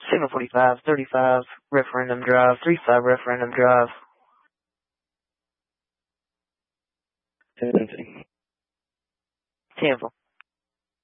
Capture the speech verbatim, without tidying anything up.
Signal forty-five, thirty-five, referendum drive, three five referendum drive. Tennessee. Tampa.